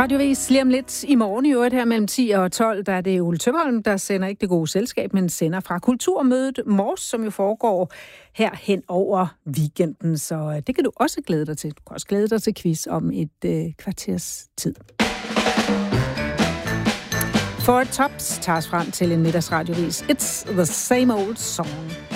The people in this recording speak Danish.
Radiovis lige om lidt i morgen i øvrigt her mellem 10 og 12, der er det Ole Tømholm, der sender ikke Det Gode Selskab, men sender fra Kulturmødet Mors, som jo foregår her hen over weekenden. Så det kan du også glæde dig til. Du kan også glæde dig til quiz om et kvarters tid. For Tops tager os frem til en middagsradiovis. It's the same old song.